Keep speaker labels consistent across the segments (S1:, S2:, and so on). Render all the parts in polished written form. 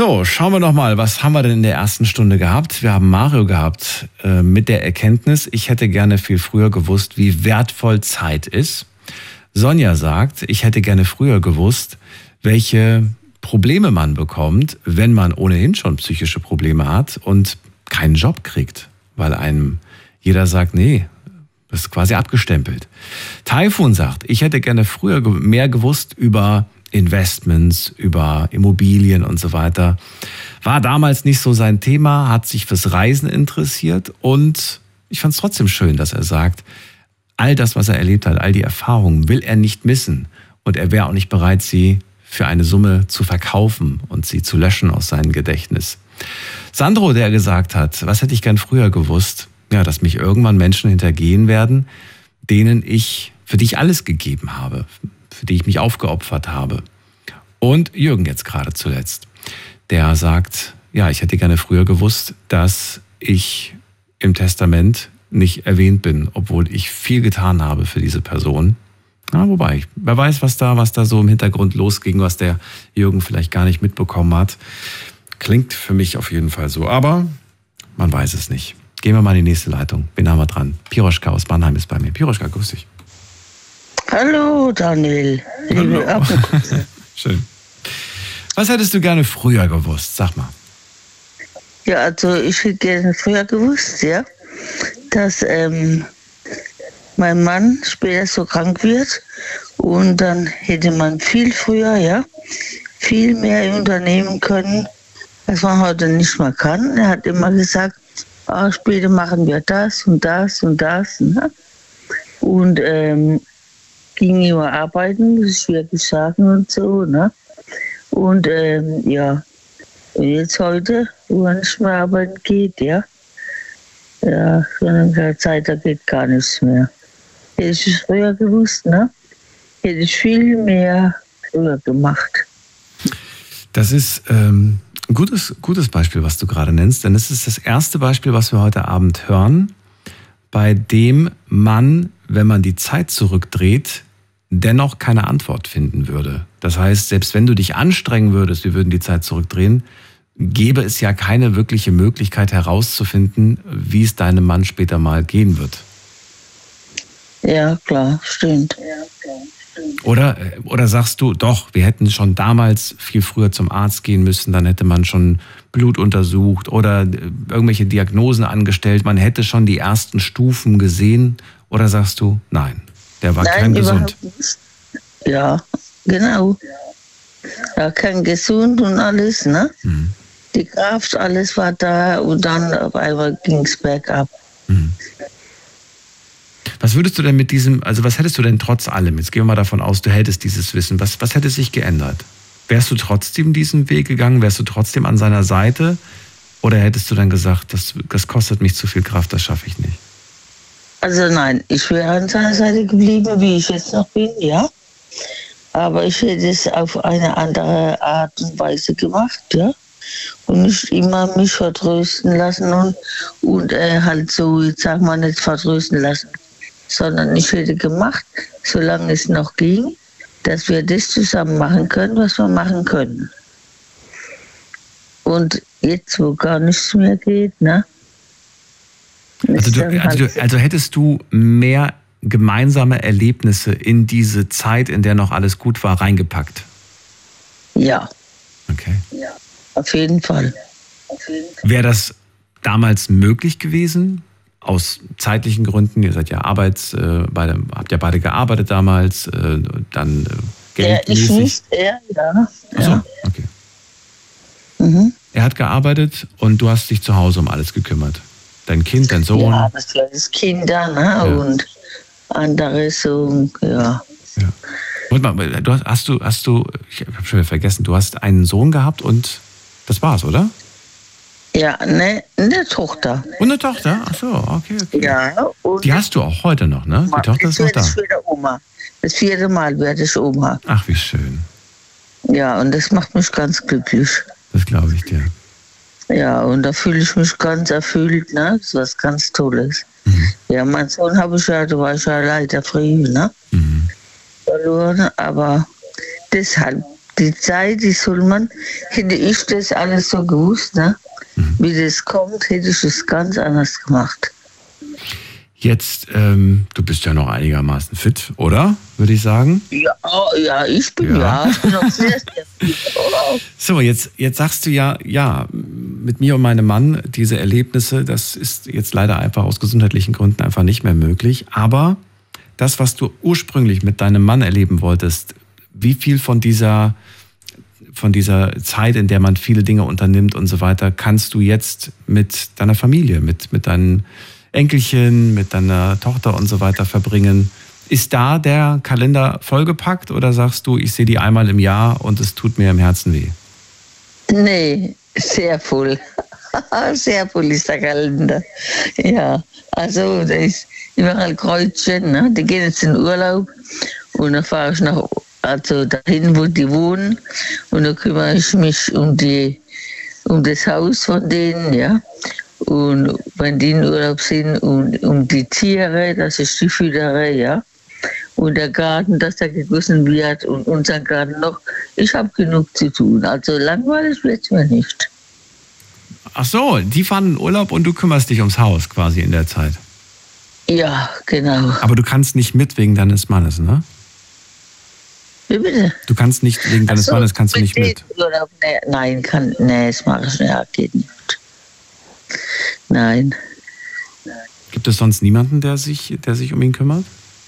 S1: So, schauen wir noch mal, was haben wir denn in der ersten Stunde gehabt? Wir haben Mario gehabt mit der Erkenntnis, ich hätte gerne viel früher gewusst, wie wertvoll Zeit ist. Sonja sagt, ich hätte gerne früher gewusst, welche Probleme man bekommt, wenn man ohnehin schon psychische Probleme hat und keinen Job kriegt, weil einem jeder sagt, nee, das ist quasi abgestempelt. Taifun sagt, ich hätte gerne früher mehr gewusst über Investments, über Immobilien und so weiter. War damals nicht so sein Thema, hat sich fürs Reisen interessiert und ich fand es trotzdem schön, dass er sagt, all das, was er erlebt hat, all die Erfahrungen will er nicht missen und er wäre auch nicht bereit, sie für eine Summe zu verkaufen und sie zu löschen aus seinem Gedächtnis. Sandro, der gesagt hat, was hätte ich gern früher gewusst? Ja, dass mich irgendwann Menschen hintergehen werden, für die ich alles gegeben habe, für die ich mich aufgeopfert habe. Und Jürgen jetzt gerade zuletzt, der sagt, ja, ich hätte gerne früher gewusst, dass ich im Testament nicht erwähnt bin, obwohl ich viel getan habe für diese Person. Ja, wobei, wer weiß, was da so im Hintergrund losging, was der Jürgen vielleicht gar nicht mitbekommen hat. Klingt für mich auf jeden Fall so, aber man weiß es nicht. Gehen wir mal in die nächste Leitung. Wen haben wir dran? Piroschka aus Mannheim ist bei mir. Piroschka, grüß dich.
S2: Hallo Daniel.
S1: Hallo. Schön. Was hättest du gerne früher gewusst? Sag mal.
S2: Ja, also ich hätte gerne früher gewusst, ja, dass mein Mann später so krank wird und dann hätte man viel früher, ja, viel mehr unternehmen können, was man heute nicht mehr kann. Er hat immer gesagt, später machen wir das und das und das. Ne? Und ging immer arbeiten, muss ich wirklich sagen und so. Ne? Und ja, und jetzt heute, wo er nicht mehr arbeiten geht, ja, von der Zeit, da geht gar nichts mehr. Hätte ich es früher gewusst, ne? Hätte ich viel mehr früher gemacht.
S1: Das ist ein gutes Beispiel, was du gerade nennst, denn es ist das erste Beispiel, was wir heute Abend hören, bei dem man, wenn man die Zeit zurückdreht, dennoch keine Antwort finden würde. Das heißt, selbst wenn du dich anstrengen würdest, wir würden die Zeit zurückdrehen, gäbe es ja keine wirkliche Möglichkeit herauszufinden, wie es deinem Mann später mal gehen wird.
S2: Ja, klar, stimmt.
S1: Oder sagst du, doch, wir hätten schon damals viel früher zum Arzt gehen müssen, dann hätte man schon Blut untersucht oder irgendwelche Diagnosen angestellt, man hätte schon die ersten Stufen gesehen, oder sagst du, nein, der war kerngesund?
S2: Ja, genau. Ja, kerngesund und alles, ne? Mhm. Die Kraft, alles war da und dann auf einmal ging es bergab.
S1: Mhm. Was würdest du denn mit diesem, also was hättest du denn trotz allem, jetzt gehen wir mal davon aus, du hättest dieses Wissen, was hätte sich geändert? Wärst du trotzdem diesen Weg gegangen, wärst du trotzdem an seiner Seite oder hättest du dann gesagt, das kostet mich zu viel Kraft, das schaffe ich nicht?
S2: Also nein, ich wäre an seiner Seite geblieben, wie ich jetzt noch bin, ja. Aber ich hätte es auf eine andere Art und Weise gemacht, ja. Und nicht immer mich vertrösten lassen und halt so, jetzt sag mal, nicht vertrösten lassen, sondern ich hätte gemacht, solange es noch ging, dass wir das zusammen machen können, was wir machen können. Und jetzt, wo gar nichts mehr geht, ne?
S1: Also hättest du mehr gemeinsame Erlebnisse in diese Zeit, in der noch alles gut war, reingepackt?
S2: Ja.
S1: Okay.
S2: Ja, auf jeden Fall.
S1: Wäre das damals möglich gewesen? Aus zeitlichen Gründen, ihr seid ja habt ja beide gearbeitet damals, dann geldmäßig.
S2: Ich nicht, ja.
S1: Achso, okay.
S2: Mhm.
S1: Er hat gearbeitet und du hast dich zu Hause um alles gekümmert. Dein Kind, dein Sohn.
S2: Ja, das war das Kinder, ne? Ja. Und anderes so, ja.
S1: Warte mal, hast du, ich habe schon wieder vergessen, du hast einen Sohn gehabt und das war's, oder?
S2: Ja, ne, eine Tochter.
S1: Und eine Tochter? Ach so, okay.
S2: Ja. Und
S1: die hast du auch heute noch, ne? Die Tochter ist noch da.
S2: Das werde Oma. Das 4. Mal werde ich Oma.
S1: Ach, wie schön.
S2: Ja, und das macht mich ganz glücklich.
S1: Das glaube ich dir.
S2: Ja, und da fühle ich mich ganz erfüllt, ne? Das ist was ganz Tolles. Mhm. Ja, mein Sohn da war ich ja leider früh, ne? Mhm. Verloren, aber deshalb die Zeit, die soll man, hätte ich das alles so gewusst, ne? Wie das kommt, hätte ich es ganz anders gemacht.
S1: Jetzt, du bist ja noch einigermaßen fit, oder? Würde ich sagen.
S2: Ja, ich bin noch sehr, sehr fit.
S1: So, jetzt sagst du ja, mit mir und meinem Mann, diese Erlebnisse, das ist jetzt leider einfach aus gesundheitlichen Gründen einfach nicht mehr möglich. Aber das, was du ursprünglich mit deinem Mann erleben wolltest, wie viel von dieser Zeit, in der man viele Dinge unternimmt und so weiter, kannst du jetzt mit deiner Familie, mit deinen Enkelchen, mit deiner Tochter und so weiter verbringen? Ist da der Kalender vollgepackt oder sagst du, ich sehe die einmal im Jahr und es tut mir im Herzen weh?
S2: Nee, sehr voll. Sehr voll ist der Kalender. Ja, also da ist überall Kreuzchen, ne? Die gehen jetzt in Urlaub und dann fahre ich dahin, wo die wohnen, und dann kümmere ich mich um das Haus von denen, ja. Und wenn die in Urlaub sind, um die Tiere, dass ich die füttere, ja. Und der Garten, dass der gegossen wird und unseren Garten noch. Ich habe genug zu tun. Also langweilig wird es mir nicht.
S1: Ach so, die fahren in Urlaub und du kümmerst dich ums Haus quasi in der Zeit.
S2: Ja, genau.
S1: Aber du kannst nicht mit wegen deines Mannes, ne?
S2: Wie bitte?
S1: Du kannst nicht wegen deines Mannes, kannst du nicht mit.
S2: Urlaub, nein, das mache ich nicht. Geht nicht. Nein.
S1: Gibt es sonst niemanden, der sich um ihn kümmert?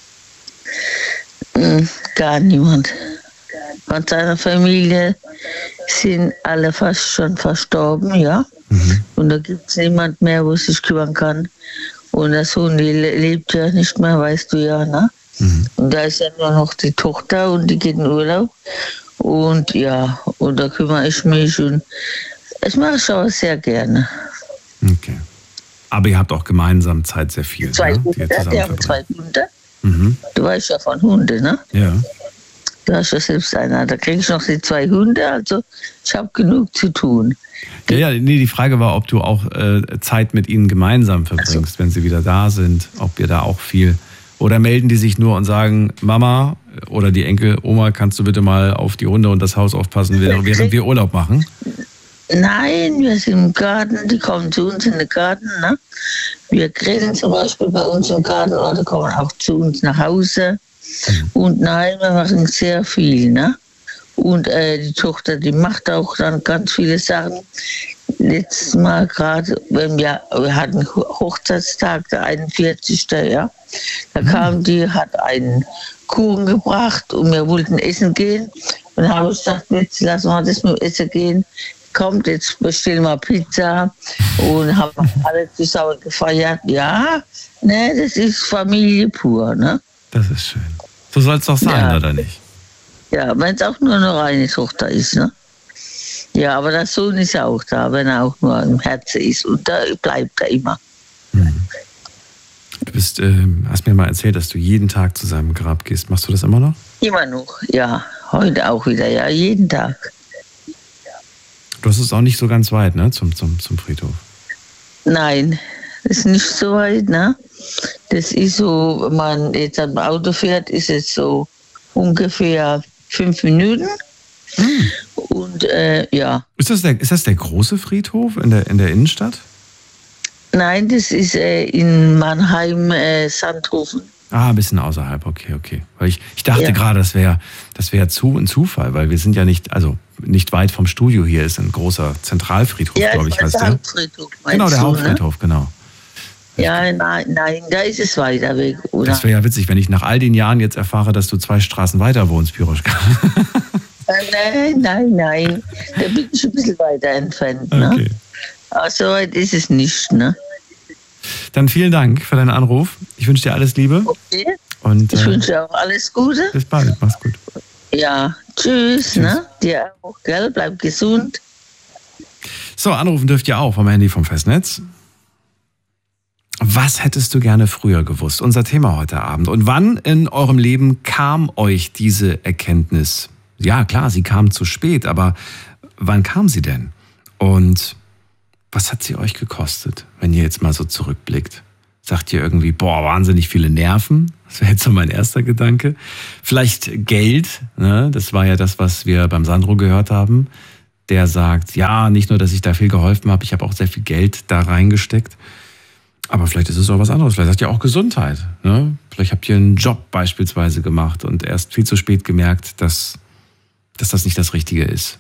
S2: Gar niemand. Von seiner Familie sind alle fast schon verstorben, ja. Und da gibt es niemand mehr, wo sich kümmern kann. Und der Sohn, die lebt ja nicht mehr, weißt du ja, ne? Und da ist ja nur noch die Tochter und die geht in Urlaub. Und ja, und da kümmere ich mich und das mache ich auch sehr gerne.
S1: Okay. Aber ihr habt auch gemeinsam Zeit sehr viel.
S2: Zwei
S1: ne?
S2: Hunde, wir haben 2 Hunde. Du weißt ja von Hunden, ne?
S1: Ja.
S2: Du hast ja selbst einer. Da kriege ich noch die 2 Hunde, also ich habe genug zu tun.
S1: Nee, die Frage war, ob du auch Zeit mit ihnen gemeinsam verbringst, wenn sie wieder da sind, ob ihr da auch viel... Oder melden die sich nur und sagen, Mama oder die Enkel, Oma, kannst du bitte mal auf die Hunde und das Haus aufpassen, während wir Urlaub machen?
S2: Nein, wir sind im Garten, die kommen zu uns in den Garten. Ne? Wir grillen zum Beispiel bei uns im Garten oder kommen auch zu uns nach Hause. Und nein, wir machen sehr viel. Ne? Und die Tochter, die macht auch dann ganz viele Sachen. Letztes Mal gerade, wir hatten Hochzeitstag, der 41. Ja. Da kam die, hat einen Kuchen gebracht und wir wollten essen gehen. Und dann habe ich gesagt, jetzt lassen wir das mit Essen gehen. Kommt, jetzt bestellen wir Pizza und haben alle zusammen gefeiert. Ja, ne, das ist Familie pur. Ne?
S1: Das ist schön. So soll es doch sein, oder nicht?
S2: Ja, wenn es auch nur eine Tochter ist. Ne? Ja, aber der Sohn ist ja auch da, wenn er auch nur im Herzen ist. Und da bleibt er immer.
S1: Du hast mir mal erzählt, dass du jeden Tag zu seinem Grab gehst. Machst du das immer noch?
S2: Immer noch, ja. Heute auch wieder, ja, jeden Tag.
S1: Du hast es auch nicht so ganz weit, ne, zum Friedhof?
S2: Nein, das ist nicht so weit, ne? Das ist so, wenn man jetzt am Auto fährt, ist es so ungefähr 5 Minuten. Und ja.
S1: Ist das der große Friedhof in der Innenstadt?
S2: Nein, das ist in Mannheim, Sandhofen.
S1: Ah, ein bisschen außerhalb, okay. Weil ich dachte gerade, das wäre ein Zufall, weil wir sind ja nicht weit vom Studio hier, ist ein großer Zentralfriedhof, glaube ich, heißt der.
S2: Hauptfriedhof,
S1: genau, der Hauptfriedhof, ne? Genau.
S2: Ja, nein, da ist es weiter weg, oder?
S1: Das wäre ja witzig, wenn ich nach all den Jahren jetzt erfahre, dass du 2 Straßen weiter wohnst, Piroschka.
S2: Nein, da bin ich ein bisschen weiter entfernt, ne?
S1: Okay.
S2: Aber so weit ist es nicht, ne?
S1: Dann vielen Dank für deinen Anruf. Ich wünsche dir alles Liebe.
S2: Okay.
S1: Und,
S2: ich wünsche dir auch alles Gute.
S1: Bis bald, mach's gut.
S2: Ja, tschüss. Ne? Dir auch, gell? Bleib gesund.
S1: So, anrufen dürft ihr auch vom Handy vom Festnetz. Was hättest du gerne früher gewusst? Unser Thema heute Abend. Und wann in eurem Leben kam euch diese Erkenntnis? Ja, klar, sie kam zu spät, aber wann kam sie denn? Und was hat sie euch gekostet, wenn ihr jetzt mal so zurückblickt? sagt ihr irgendwie, boah, wahnsinnig viele Nerven. Das wäre jetzt so mein erster Gedanke. Vielleicht Geld, ne? Das war ja das, was wir beim Sandro gehört haben. Der sagt, ja, nicht nur, dass ich da viel geholfen habe, ich habe auch sehr viel Geld da reingesteckt. Aber vielleicht ist es auch was anderes. Vielleicht sagt ihr auch Gesundheit. Ne? Vielleicht habt ihr einen Job beispielsweise gemacht und erst viel zu spät gemerkt, dass das nicht das Richtige ist.